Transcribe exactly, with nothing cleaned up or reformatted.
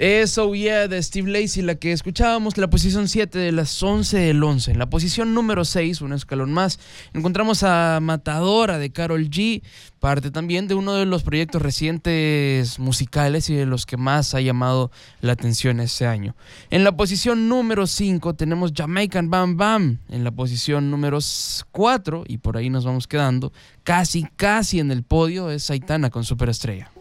Eso, yeah, de Steve Lacy, la que escuchábamos, la posición siete de las once del once. En la posición número seis, un escalón más, encontramos a Matadora de Karol G, parte también de uno de los proyectos recientes musicales y de los que más ha llamado la atención este año. En la posición número cinco tenemos Jamaican Bam Bam. En la posición número cuatro, y por ahí nos vamos quedando, casi, casi en el podio, es Aitana con Superestrella.